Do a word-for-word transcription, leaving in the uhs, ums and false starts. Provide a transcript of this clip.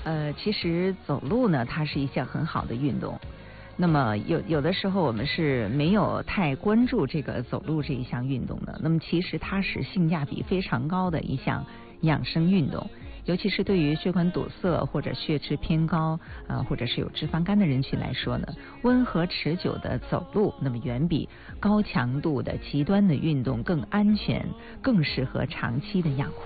呃，其实走路呢，它是一项很好的运动。那么有有的时候我们是没有太关注这个走路这一项运动的。那么其实它是性价比非常高的一项养生运动，尤其是对于血管堵塞或者血脂偏高呃或者是有脂肪肝的人群来说呢，温和持久的走路，那么远比高强度的极端的运动更安全，更适合长期的养护。